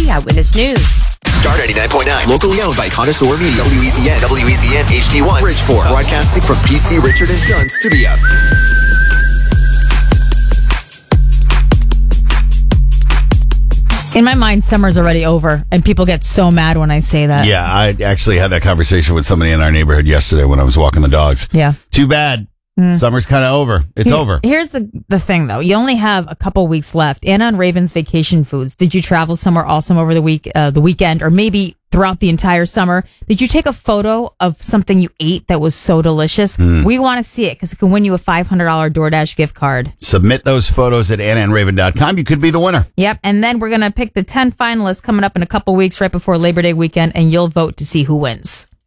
Eyewitness News. Star 99.9, locally owned by Connoisseur Media, WEZN HD1, Bridgeport, broadcasting from PC Richard & Son Studio. In my mind, summer's already over, and people get so mad when I say that. Yeah, I actually had that conversation with somebody in our neighborhood yesterday when I was walking the dogs. Yeah. Too bad. Summer's kind of over. It's over. Here's the thing, though. You only have a couple weeks left. Anna and Raven's vacation foods. Did you travel somewhere awesome over the weekend, or maybe throughout the entire summer? Did you take a photo of something you ate that was so delicious? We want to see it because it can win you a $500 DoorDash gift card. Submit those photos at AnnaandRaven.com. You could be the winner. Yep. And then we're going to pick the 10 finalists coming up in a couple weeks right before Labor Day weekend, and you'll vote to see who wins.